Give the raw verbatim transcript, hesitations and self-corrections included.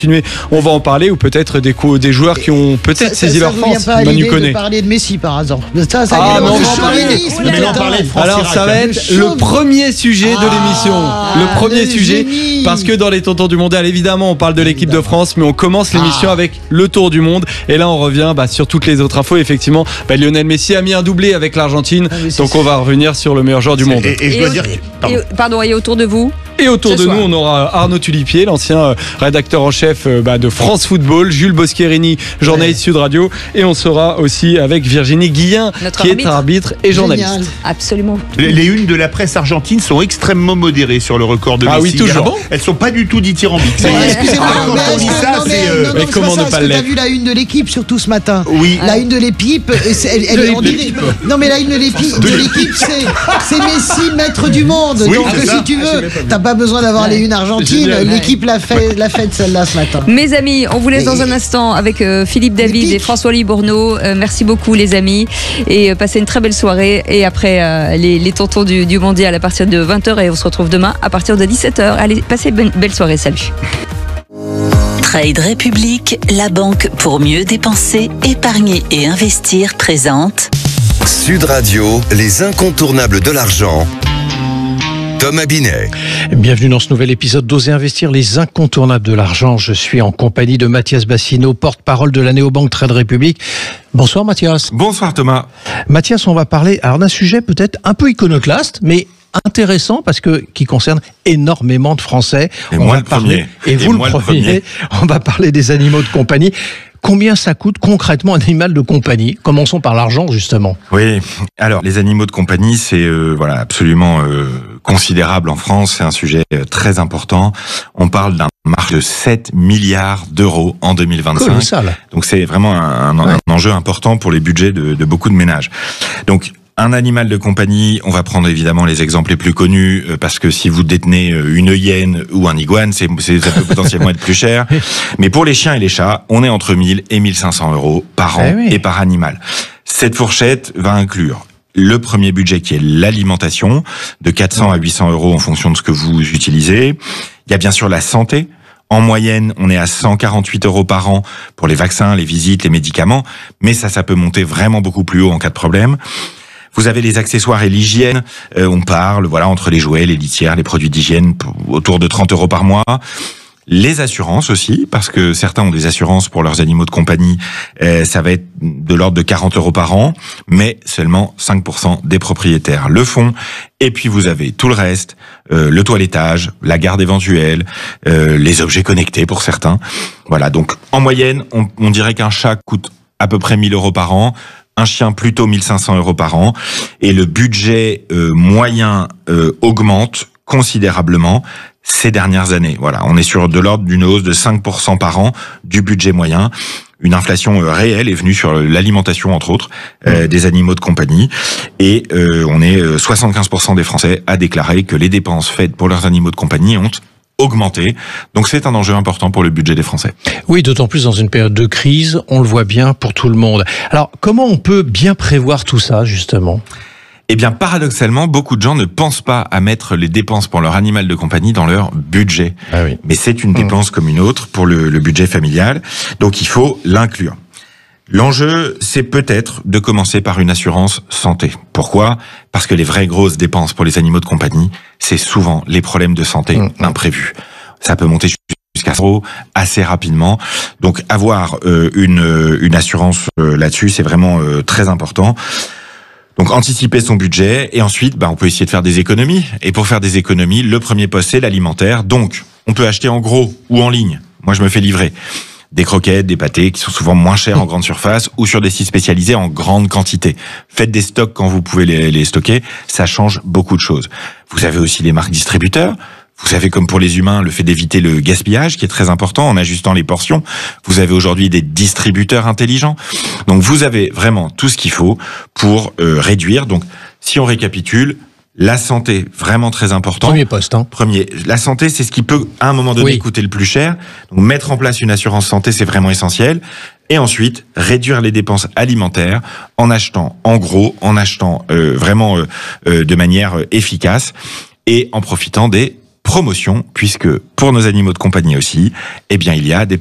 On va en parler, ou peut-être des, co- des joueurs qui ont peut-être saisi leur France. Ça, ça Manu vous vient pas à l'idée de parler de Messi par hasard. Ça, ça ah, y est, non, le on chauvinisme, mais là, parler de France Alors Irak, ça va être le premier sujet ah, de l'émission. Le premier le sujet, génie. parce que dans les tontons du mondial, évidemment, on parle de l'équipe de France, mais on commence l'émission ah. avec le tour du monde. Et là, on revient bah, sur toutes les autres infos. Effectivement, bah, Lionel Messi a mis un doublé avec l'Argentine, ah, donc on va revenir sur le meilleur joueur du monde. Et, et je dois et dire, pardon. Et, pardon, et autour de vous? Et autour Ce de soir. nous, on aura Arnaud Tulipier, l'ancien rédacteur en chef bah, de France Football, Jules Boscherini, journaliste ouais. Sud Radio, et on sera aussi avec Virginie Guillen, Notre qui arbitre. est arbitre et journaliste. Génial. Absolument. les, les unes de la presse argentine sont extrêmement modérées sur le record de Messi. Ah oui, toujours. Alors, elles sont pas du tout dithyrambiques. Mais excusez-moi, Ah, mais quand on dit est-ce que- ça, non, mais- c'est, non, euh, non, mais c'est comment pas ça, ne pas est-ce que l'être t'as vu la une de l'équipe surtout ce matin? Oui. La une de l'équipe, c'est- elle, elle De est en direct. l'équipe. Non mais la une de l'équipe, de l'équipe, c'est c'est Messi, maître du monde. Oui, Donc c'est ça. si tu veux, t'as pas besoin d'avoir les unes argentines. génial. L'équipe l'a fait, l'a fait celle-là ce matin. Mes amis, on vous laisse Et- dans un instant avec euh, Philippe David pics. et François-Louis Bourneau. Euh, merci beaucoup les amis et euh, passez une très belle soirée. Et après euh, les, les tontons du, du mondial à partir de vingt heures et on se retrouve demain à partir de dix-sept heures. Allez, passez une belle, belle soirée, salut. Trade Republic, la banque pour mieux dépenser, épargner et investir présente. Sud Radio, les incontournables de l'argent. Thomas Binet. Bienvenue dans ce nouvel épisode d'Oser Investir, les incontournables de l'argent. Je suis en compagnie de Mathias Bassino, porte-parole de la néobanque Trade Republic. Bonsoir Mathias. Bonsoir Thomas. Mathias, on va parler alors d'un sujet peut-être un peu iconoclaste, mais intéressant parce que qui concerne énormément de Français. Et on moi va le parler, premier. Et, Et vous moi le le premier. premier. On va parler des animaux de compagnie. Combien ça coûte concrètement un animal de compagnie? Commençons par l'argent justement. Oui, alors les animaux de compagnie, c'est euh, voilà absolument euh, considérable en France, c'est un sujet euh, très important. On parle d'un marché de sept milliards d'euros en deux mille vingt-cinq. Colossal. Donc c'est vraiment un, un, Ouais. un enjeu important pour les budgets de, de beaucoup de ménages. Donc un animal de compagnie, on va prendre évidemment les exemples les plus connus, euh, parce que si vous détenez euh, une hyène ou un iguane, c'est, c'est, ça peut potentiellement être plus cher. Mais pour les chiens et les chats, on est entre mille et mille cinq cents euros par an Eh oui. et par animal. Cette fourchette va inclure le premier budget qui est l'alimentation, de quatre cents à huit cents euros en fonction de ce que vous utilisez. Il y a bien sûr la santé. En moyenne, on est à cent quarante-huit euros par an pour les vaccins, les visites, les médicaments. Mais ça, ça peut monter vraiment beaucoup plus haut en cas de problème. Vous avez les accessoires et l'hygiène. Euh, on parle, voilà, entre les jouets, les litières, les produits d'hygiène, pour- autour de trente euros par mois. Les assurances aussi, parce que certains ont des assurances pour leurs animaux de compagnie. Euh, ça va être de l'ordre de quarante euros par an, mais seulement cinq pour cent des propriétaires le font. Et puis vous avez tout le reste, euh, le toilettage, la garde éventuelle, euh, les objets connectés pour certains. Voilà, donc en moyenne, on, on dirait qu'un chat coûte à peu près mille euros par an. Un chien plutôt mille cinq cents euros par an, et le budget euh, moyen euh, augmente considérablement ces dernières années. Voilà, on est sur de l'ordre d'une hausse de cinq pour cent par an du budget moyen. Une inflation euh, réelle est venue sur l'alimentation, entre autres, euh, des animaux de compagnie, et euh, on est euh, soixante-quinze pour cent des Français à déclarer que les dépenses faites pour leurs animaux de compagnie ont augmenté. Donc c'est un enjeu important pour le budget des Français. Oui, d'autant plus dans une période de crise, on le voit bien pour tout le monde. Alors, comment on peut bien prévoir tout ça, justement ? Eh bien, paradoxalement, beaucoup de gens ne pensent pas à mettre les dépenses pour leur animal de compagnie dans leur budget. Ah oui. Mais c'est une dépense comme une autre pour le, le budget familial. Donc, il faut l'inclure. L'enjeu, c'est peut-être de commencer par une assurance santé. Pourquoi ? Parce que les vraies grosses dépenses pour les animaux de compagnie, c'est souvent les problèmes de santé Mmh. imprévus. Ça peut monter jusqu'à zéro assez rapidement. Donc, avoir euh, une, une assurance euh, là-dessus, c'est vraiment euh, très important. Donc, anticiper son budget, et ensuite, bah, on peut essayer de faire des économies. Et pour faire des économies, le premier poste, c'est l'alimentaire. Donc, on peut acheter en gros ou en ligne. Moi, je me fais livrer des croquettes, des pâtés qui sont souvent moins chers en grande surface, ou sur des sites spécialisés en grande quantité. Faites des stocks quand vous pouvez les, les stocker, ça change beaucoup de choses. Vous avez aussi les marques distributeurs. Vous avez, comme pour les humains, le fait d'éviter le gaspillage, qui est très important en ajustant les portions. Vous avez aujourd'hui des distributeurs intelligents. Donc vous avez vraiment tout ce qu'il faut pour euh, réduire. Donc si on récapitule, la santé, vraiment très important. Premier poste, hein. Premier, la santé, c'est ce qui peut, à un moment donné, Oui. coûter le plus cher. Donc, mettre en place une assurance santé, c'est vraiment essentiel. Et ensuite, réduire les dépenses alimentaires en achetant en gros, en achetant euh, vraiment euh, euh, de manière euh, efficace, et en profitant des promotion, puisque pour nos animaux de compagnie aussi, eh bien, il y a des